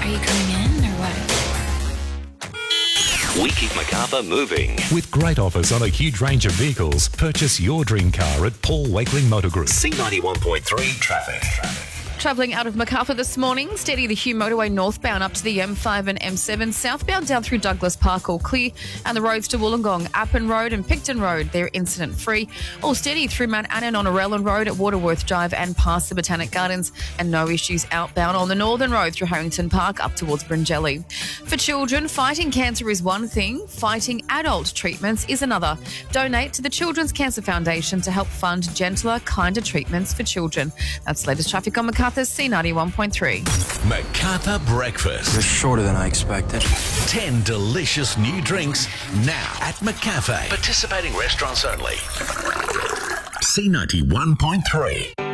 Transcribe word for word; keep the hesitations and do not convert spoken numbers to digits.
Are you coming in or what? We keep Macarthur moving. With great offers on a huge range of vehicles, purchase your dream car at Paul Wakeling Motor Group. C ninety-one point three traffic. Travelling out of Macarthur this morning, steady the Hugh motorway northbound up to the M five and M seven, southbound down through Douglas Park all clear, and the roads to Wollongong, Appin Road and Picton Road, they're incident free. All steady through Mount Annan on Arellan Road at Waterworth Drive and past the Botanic Gardens, and no issues outbound on the Northern Road through Harrington Park up towards Bringelly. For children, fighting cancer is one thing, fighting adult treatments is another. Donate to the Children's Cancer Foundation to help fund gentler, kinder treatments for children. That's the latest traffic on Macarthur's C ninety-one point three. Macarthur Breakfast. You're shorter than I expected. Ten delicious new drinks now at McCafe. Participating restaurants only. C ninety-one point three.